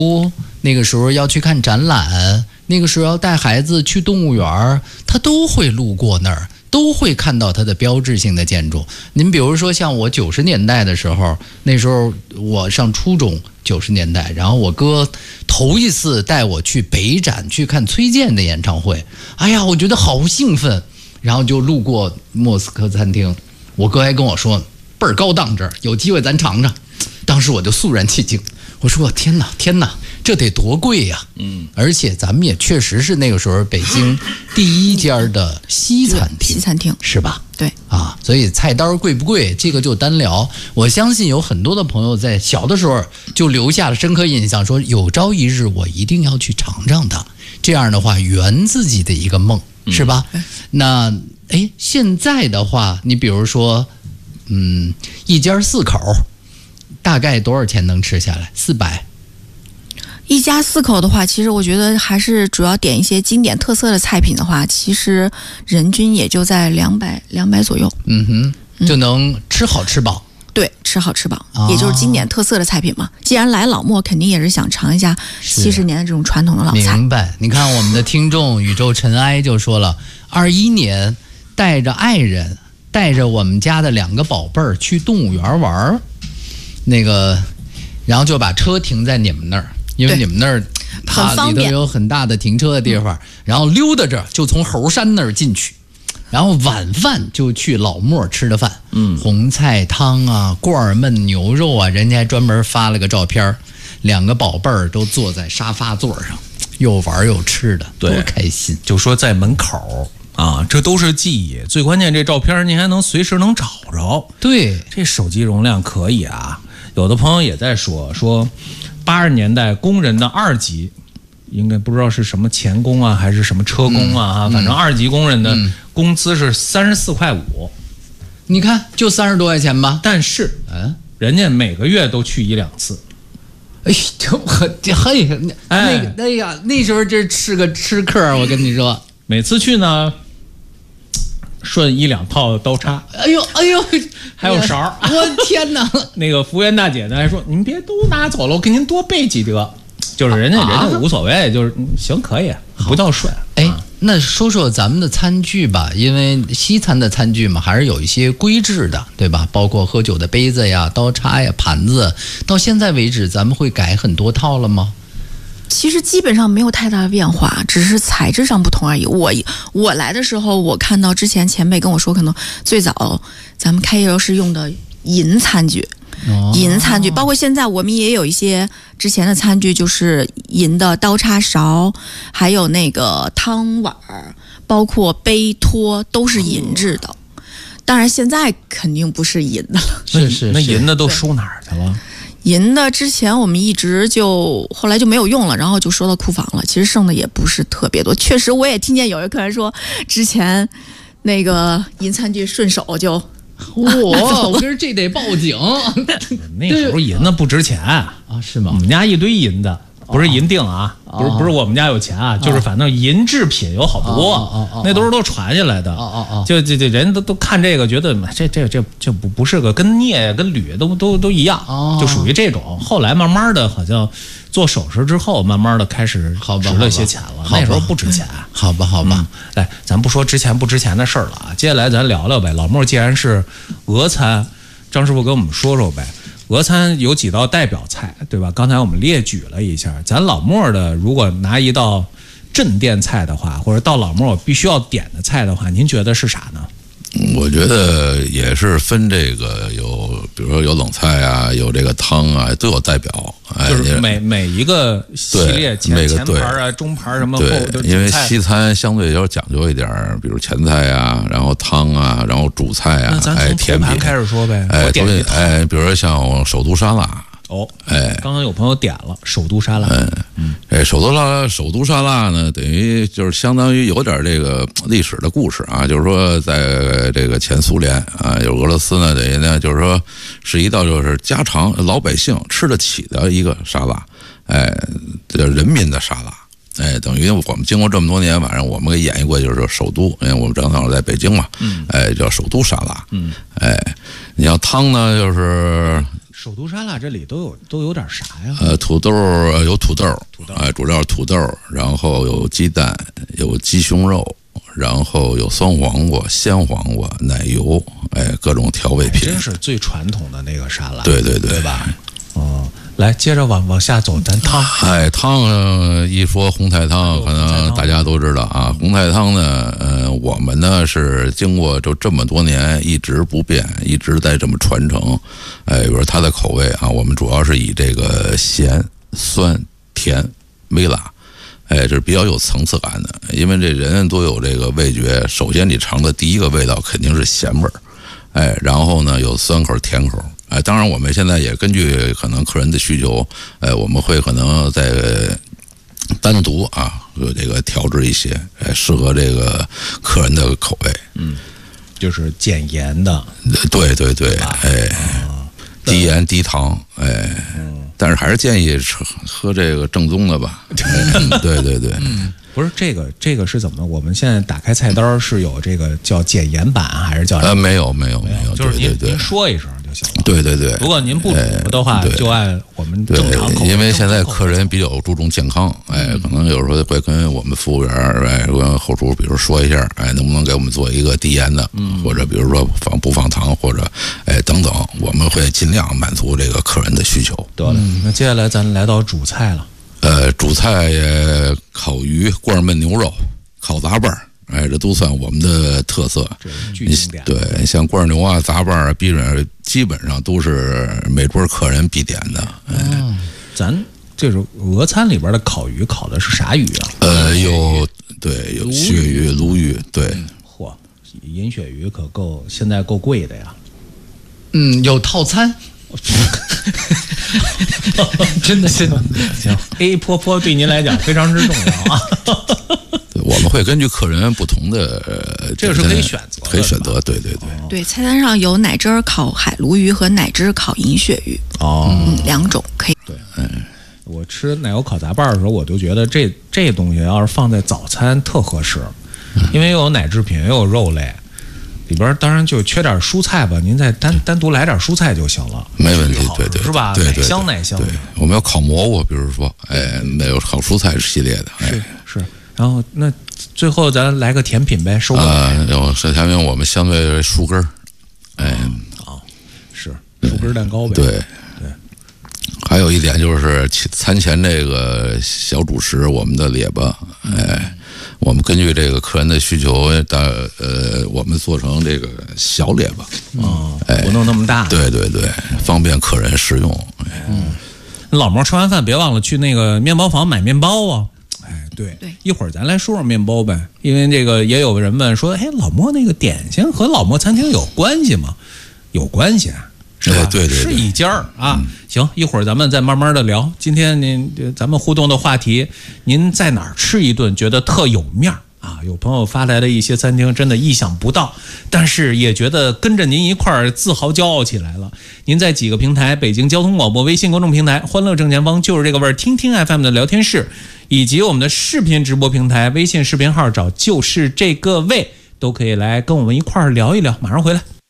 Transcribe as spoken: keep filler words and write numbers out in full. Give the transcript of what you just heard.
那个时候要去看展览，那个时候要带孩子去动物园，他都会路过那儿，都会看到它的标志性的建筑。您比如说像我九十年代的时候，那时候我上初中，九十年代，然后我哥头一次带我去北展去看崔健的演唱会，哎呀，我觉得好兴奋，然后就路过莫斯科餐厅，我哥还跟我说倍儿高档，这儿有机会咱尝尝。当时我就肃然起敬，我说天哪天哪，这得多贵呀！嗯，而且咱们也确实是那个时候北京第一家的西餐厅， 西餐厅是吧？ 对啊，所以菜单贵不贵，这个就单聊。我相信有很多的朋友在小的时候就留下了深刻印象，说有朝一日我一定要去尝尝它。这样的话，圆自己的一个梦，是吧？嗯、那哎，现在的话，你比如说，嗯，一家四口。大概多少钱能吃下来？四百。 一家四口的话，其实我觉得还是主要点一些经典特色的菜品的话，其实人均也就在两百两百左右。 嗯哼，就能吃好吃饱。 嗯、对，吃好吃饱，哦、也就是经典特色的菜品嘛。既然来老莫，肯定也是想尝一下七十年的这种传统的老菜。 明白？你看我们的听众宇宙尘埃就说了，二一年带着爱人，带着我们家的两个宝贝儿去动物园玩。那个，然后就把车停在你们那儿，因为你们那儿它里头有很大的停车的地方，然后溜达着就从猴山那儿进去，然后晚饭就去老莫吃的饭，嗯，红菜汤啊，罐焖牛肉啊，人家还专门发了个照片，两个宝贝儿都坐在沙发座上，又玩又吃的，多开心！ 就说在门口。啊，这都是记忆，最关键这照片您还能随时能找着。 对， 这手机容量可以啊。有的朋友也在说说，八十年代工人的二级，应该不知道是什么钳工啊，还是什么车工啊，嗯、反正二级工人的工资是三十四块五。 你看，就三十多块钱吧。 但是，嗯，人家每个月都去一两次。 哎，这我这嘿，那个哎呀，那时候这是个吃客，我跟你说。 每次去呢，顺一两套刀叉， 哎呦哎呦， 还有勺， 我天哪！ 那个服务员大姐呢还说：“您别都拿走了，我给您多备几个。”就是人家、啊、人家无所谓，就是行可以，不叫顺。 哎，啊、那说说咱们的餐具吧，因为西餐的餐具嘛，还是有一些规制的，对吧？包括喝酒的杯子呀、刀叉呀、盘子，到现在为止，咱们会改很多套了吗？ 其实基本上没有太大的变化，只是材质上不同而已。我我来的时候，我看到之前前辈跟我说，可能最早咱们开业时候是用的银餐具，哦、银餐具，包括现在我们也有一些之前的餐具，就是银的刀叉勺，还有那个汤碗，包括杯托都是银制的。当然现在肯定不是银的了， 是是是， 那银的都收哪儿去了？ 银的之前我们一直就后来就没有用了，然后就收到库房了。其实剩的也不是特别多。确实，我也听见有一个客人说，之前那个银餐具顺手就，哇、 哦，我跟这得报警。 那时候银的不值钱啊， 是吗？ 我们家一堆银的。不是银锭啊，哦、不是不是我们家有钱啊，哦、就是反正银制品有好多，哦哦、那都是都传下来的。哦哦、就这这人都都看这个，觉得这这这这不不是个跟镍跟铝都都都一样，哦、就属于这种。后来慢慢的，好像做首饰之后，慢慢的开始值了些钱了。那时候不值钱。 好吧好吧，嗯、 来，咱不说值钱不值钱的事儿了啊，接下来咱聊聊呗。老莫既然是俄餐，张师傅跟我们说说呗。俄餐有几道代表菜，对吧？刚才我们列举了一下，咱老莫的如果拿一道镇店菜的话，或者到老莫我必须要点的菜的话，您觉得是啥呢？ 我觉得也是分这个有，比如说有冷菜啊，有这个汤啊，都有代表。哎、 就是每每一个系列前每个前盘啊、中盘什么后对，因为西餐相对要讲究一点，比如前菜啊，然后汤啊，然后主菜啊， 那咱从甜品开始说呗。 哎， 我点一哎，比如说像首都沙拉。 哦，哎，刚刚有朋友点了首都沙拉， 嗯嗯，哎，首都沙拉，首都沙拉呢，等于就是相当于有点这个历史的故事啊，就是说在这个前苏联啊，有俄罗斯呢，等于呢就是说是一道就是家常老百姓吃得起的一个沙拉，哎，叫人民的沙拉。哎，等于我们经过这么多年，反正我们给演绎过，就是首都，因为我们正好在北京嘛，嗯，哎，叫首都沙拉，嗯，哎，你要汤呢，就是首都沙拉这里都有都有点啥呀？ 呃，土豆有土豆， 土豆， 哎、呃，主要是土豆，然后有鸡蛋，有鸡胸肉，然后有酸黄瓜、鲜黄瓜、奶油，哎，各种调味品， 真是最传统的那个沙拉， 对对对， 对吧？哦，来，接着往往下走，咱汤。 哎，汤呢，一说红菜汤，可能大家都知道啊。红菜汤呢，呃，我们呢是经过就这么多年一直不变，一直在这么传承。哎，比如它的口味啊，我们主要是以这个咸、酸、甜、微辣。哎，这是比较有层次感的，因为这人都有这个味觉。首先，你尝的第一个味道肯定是咸味儿，哎，然后呢有酸口、甜口。哎，当然，我们现在也根据可能客人的需求，哎，我们会可能在单独啊，这个调制一些，哎，适合这个客人的口味。 嗯，就是减盐的。 对对对，哎， 哦、 低盐低糖，哎，嗯、但是还是建议喝喝这个正宗的吧。哎、对对对。 嗯不是这个，这个是怎么？我们现在打开菜单是有这个叫减盐版，还是叫？ 呃，没有，没有，没有， 就是您对对对您说一声就行了。 对对对。 如果您不懂的话，就按我们正常口味。 因为现在客人比较注重健康，哎，可能有时候会跟我们服务员，哎，跟后厨，比如说一下，哎，能不能给我们做一个低盐的， 嗯、 或者比如说放不放糖，或者哎等等，我们会尽量满足这个客人的需求。 得了，嗯、那接下来咱来到主菜了。 呃，主菜也烤鱼、罐焖牛肉、烤杂拌儿，哎，这都算我们的特色。 这巨经典。 对，像罐牛啊、杂拌儿，基本基本上都是每桌客人必点的。哎、 嗯，咱这种俄餐里边的烤鱼，烤的是啥鱼啊？ 呃，有对有鳕鱼、鲈鱼，对。 嚯、嗯，银鳕鱼可够现在够贵的呀。 嗯，有套餐。真的是行 ，A 坡坡对您来讲非常之重要啊。 对，我们会根据客人不同的，呃、 这个是可以选择的， 可以选择，对对对。 哦、对，菜单上有奶汁烤海鲈鱼和奶汁烤银鳕鱼， 哦， 嗯，两种可以。 对，嗯，我吃奶油烤杂拌的时候，我就觉得这这东西要是放在早餐特合适，因为又有奶制品，又有肉类。里边当然就缺点蔬菜吧，您再单单独来点蔬菜就行了， 没问题，对对， 是吧？ 对对对， 奶香奶香的。 对，我们要烤蘑菇，比如说，哎，那有烤蔬菜系列的，哎， 是是。然后那最后咱来个甜品呗，收个啊，有是甜品，我们相对树根儿，哎， 啊，是树根蛋糕呗， 对对。 还有一点就是餐前这个小主食，我们的列巴，哎。我们根据这个客人的需求，的呃，我们做成这个小列巴， 哦，哎，不弄那么大， 对对对，方便客人食用。 嗯，老莫吃完饭别忘了去那个面包房买面包啊。哎，对， 对， 一会儿咱来说说面包呗，因为这个也有人问说，哎，老莫那个点心和老莫餐厅有关系吗？有关系啊。是吧？ 对对对， 是一家儿啊、嗯。行，一会儿咱们再慢慢的聊。今天您咱们互动的话题，您在哪儿吃一顿觉得特有面儿啊？有朋友发来的一些餐厅，真的意想不到，但是也觉得跟着您一块儿自豪骄傲起来了。您在几个平台，北京交通广播微信公众平台、欢乐正前方就是这个味儿、听听 F M 的聊天室，以及我们的视频直播平台微信视频号找就是这个味，都可以来跟我们一块儿聊一聊。马上回来。